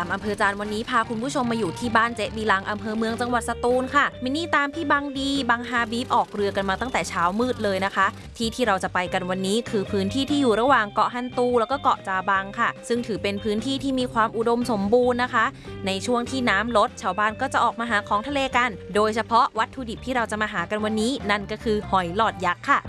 อำเภอจานวันนี้พาคุณผู้ชมมาอยู่ที่บ้านเจ๊บีลังอำเภอเมืองจังหวัดสตูลค่ะมินนี่ตามพี่บังดีบังฮาบีบออกเรือกันมาตั้งแต่เช้ามืดเลยนะคะที่เราจะไปกันวันนี้คือพื้นที่ที่อยู่ระหว่างเกาะฮันตูแล้วก็เกาะจาบังค่ะซึ่งถือเป็นพื้นที่ที่มีความอุดมสมบูรณ์นะคะในช่วงที่น้ำลดชาวบ้านก็จะออกมาหาของทะเลกันโดยเฉพาะวัตถุดิบที่เราจะมาหากันวันนี้นั่นก็คือหอยหลอดยักษ์ค่ะ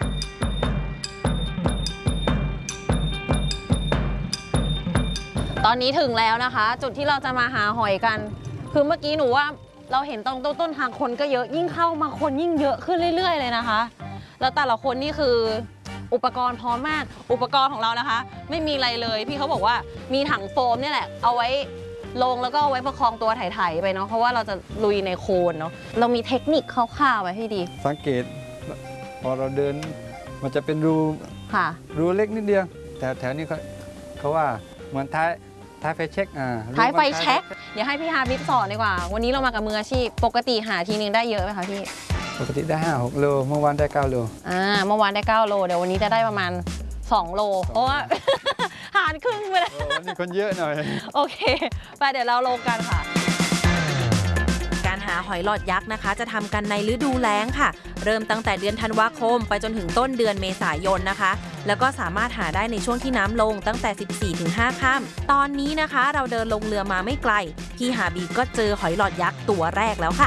ตอนนี้ถึงแล้วนะคะจุดที่เราจะมาหาหอยกันคือเมื่อกี้หนูว่าเราเห็นตรงต้นทางคนก็เยอะยิ่งเข้ามาคนยิ่งเยอะขึ้นเรื่อยๆเลยนะคะแล้วแต่ละคนนี่คืออุปกรณ์พร้อมมากอุปกรณ์ของเรานะคะไม่มีอะไรเลยพี่เขาบอกว่ามีถังโฟมนี่แหละเอาไว้ลงแล้วก็เอาไว้ประคองตัวไถๆไปเนาะเพราะว่าเราจะลุยในโคลนเนาะเรามีเทคนิคคร่าวๆไว้ให้ดีสังเกตพอเราเดินมันจะเป็นรูค่ะรูเล็กนิดเดียวแต่แถวนี้เขาว่าเหมือนท้ายไฟเช็คท้ายไฟเช็คเดี๋ยวให้พี่ฮาบิสอนดีกว่าวันนี้เรามากับมืออาชีพปกติหาทีนึงได้เยอะไหมคะพี่ปกติได้5-6 โลเมื่อวานได้9 โลเมื่อวานได้9 โลเดี๋ยววันนี้จะได้ประมาณ2 โลเพราะว่าหารครึ่งไปเลยวันนี้คนเยอะหน่อยโอเคไปเดี๋ยวเราลงกันค่ะการหาหอยหลอดยักษ์นะคะจะทำกันในฤดูแล้งค่ะเริ่มตั้งแต่เดือนธันวาคมไปจนถึงต้นเดือนเมษายนนะคะแล้วก็สามารถหาได้ในช่วงที่น้ำลงตั้งแต่ 14-5 ค่ำตอนนี้นะคะเราเดินลงเรือมาไม่ไกลพี่ฮาบีก็เจอหอยหลอดยักษ์ตัวแรกแล้วค่ะ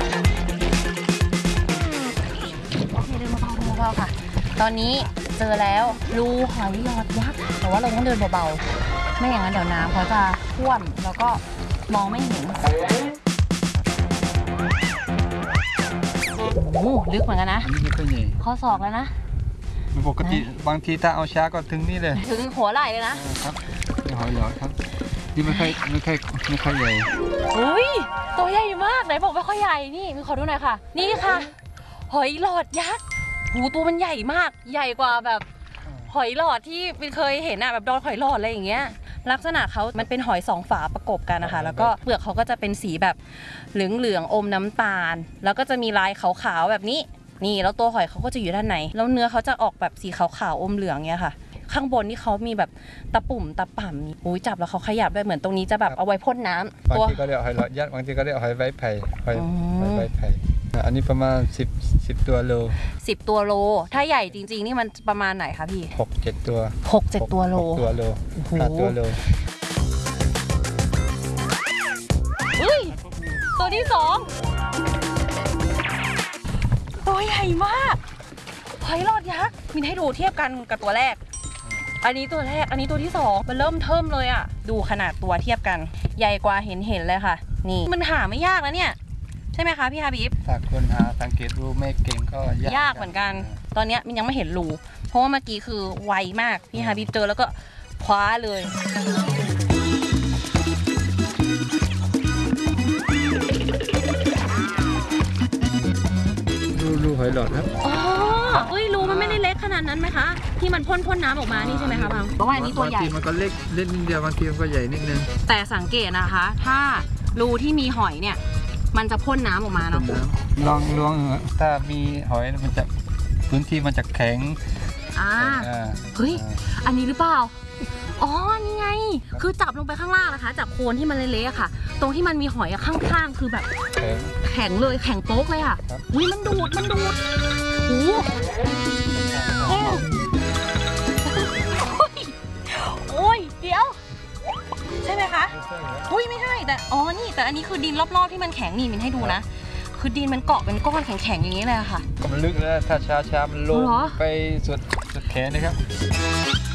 โอเคเดินเบาๆค่ะตอนนี้เจอแล้วรูหอยหลอดยักษ์แต่ว่าเราต้องเดินเบาๆไม่อย่างนั้นเดี๋ยวน้ำเขาจะท่วมแล้วก็มองไม่เห็นโอ้ลึกเหมือนกันนะข้อศอกแล้วนะปกติบางทีถ้าเอาช้าก็ถึงนี่เลยถึงหัวไหล่เลยนะครับหอยหลอดครับที่ไม่ค่อยใหญ่อุ้ยตัวใหญ่มากไหนบอกไม่ค่อยใหญ่นี่มีขอดูหน่อยค่ะนี่ค่ะหอยหลอดยักษ์หูตัวมันใหญ่มากใหญ่กว่าแบบหอยหลอดที่เป็นเคยเห็นอะแบบดอนหอยหลอดอะไรอย่างเงี้ยลักษณะเขามันเป็นหอย2 ฝาประกบกันนะคะแล้วก็เปลือกเขาก็จะเป็นสีแบบเหลืองอมน้ำตาลแล้วก็จะมีลายขาวๆแบบนี้นี่แล้วตัวหอยเขาก็จะอยู่ด้านในแล้วเนื้อเขาจะออกแบบสีขาวๆอมเหลืองเงี้ยค่ะข้างบนนี่เขามีแบบตะปุ่มตะป่ำอุ้ยจับแล้วเขาขยับด้วยเหมือนตรงนี้จะแบบเอาไว้พ่นน้ำบางทีก็เรียกหอยหลอดยักษ์บางทีก็เรียกหอยไว้ไผ่หอยไว้ไผ่อันนี้ประมาณ10 ตัวโล 10 ตัวโลถ้าใหญ่จริงๆนี่มันประมาณไหนคะพี่ 6-7 ตัว 6-7 ตัวโล 5 ตัวโลตัวที่2ตัวใหญ่มากหอยหลอดยักษ์มินให้ดูเทียบกันกับตัวแรกอันนี้ตัวแรกอันนี้ตัวที่2มันเริ่มเทิ่มเลยอ่ะดูขนาดตัวเทียบกันใหญ่กว่าเห็นเลยค่ะนี่มันหาไม่ยากนะเนี่ยใช่ไหมคะพี่ฮาบิบถ้าคนหาสังเกตรูไม่เก่งก็ยากเหมือนกันตอนนี้มินยังไม่เห็นรูเพราะว่าเมื่อกี้คือไวมากพี่ฮาบิบเจอแล้วก็คว้าเลยรูหอยหลอดครับรูมันไม่ได้เล็กขนาดนั้นไหมคะที่มันพ่นน้ำออกมานี่ใช่ไหมคะบางเพราะว่าอันนี้ตัวใหญ่บางทีมันก็เล็กนิดเดียวบางทีมันก็ใหญ่นิดนึงแต่สังเกตนะคะถ้ารูที่มีหอยเนี่ยมันจะพ่นน้ำออกมาเนาะลองถ้ามีหอยมันจะพื้นที่มันจะแข็งเฮ้ยอันนี้หรือเปล่าอ๋อนี่ไงคือจับลงไปข้างล่างนะคะจับโคนที่มันเละๆค่ะตรงที่มันมีหอยข้างๆคือแบบแข็งเลยแข็งโป๊กเลยค่ะอุ้ยมันดูดโอ้ยเดี๋ยวใช่ไหมคะอุ้ยไม่ใช่แต่นี่แต่อันนี้คือดินรอบๆที่มันแข็งนี่มินให้ดูนะคือดินมันเกาะเป็นก้อนแข็งๆอย่างนี้เลยค่ะมันลึกแล้วถ้าช้ามันลงไปสุดแขนนะครับ